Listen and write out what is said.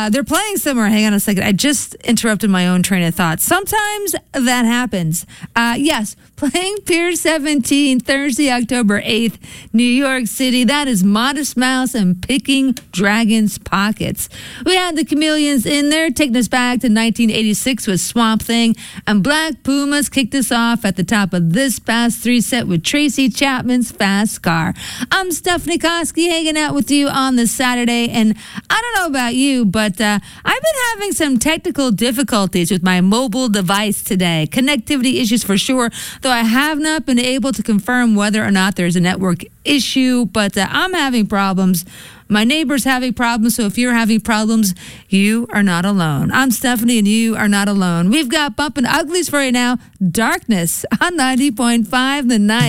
they're playing somewhere. Hang on a second. I just interrupted my own train of thought. Sometimes that happens. Yes, playing Pier 17, Thursday, October 8th, New York City. That is Modest Mouse and Picking Dragons Pockets. We had the Chameleons in there, taking us back to 1986 with Swamp Thing. And Black Pumas kicked us off at the top of this past 3 set with Tracy Chapman's Fast Car. I'm Stephanie Koski, hanging out with you on this Saturday. And I don't know about you, but I've been having some technical difficulties with my mobile device today. Connectivity issues for sure, though I have not been able to confirm whether or not there's a network issue, but I'm having problems. My neighbor's having problems, so if you're having problems, you are not alone. I'm Stephanie, and you are not alone. We've got Bumpin' Uglies for you now. Darkness on 90.5 The Night.